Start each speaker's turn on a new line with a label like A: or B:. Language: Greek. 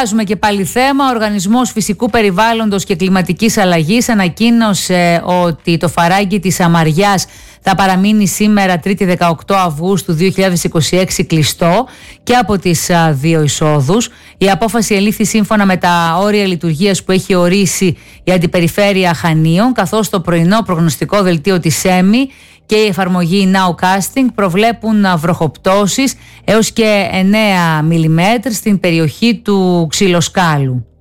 A: Αλλάζουμε και πάλι θέμα. Ο Οργανισμός Φυσικού Περιβάλλοντος και Κλιματικής Αλλαγής ανακοίνωσε ότι το φαράγγι της Αμαριάς θα παραμείνει σήμερα 3η 18 Αυγούστου 2026 κλειστό και από τις δύο εισόδους. Η απόφαση ελήφθη σύμφωνα με τα όρια λειτουργίας που έχει ορίσει η Αντιπεριφέρεια Χανίων, καθώς το πρωινό προγνωστικό δελτίο της ΕΜΗ και η εφαρμογή Nowcasting προβλέπουν βροχοπτώσεις έως και 9 mm στην περιοχή του Ξυλοσκάλου.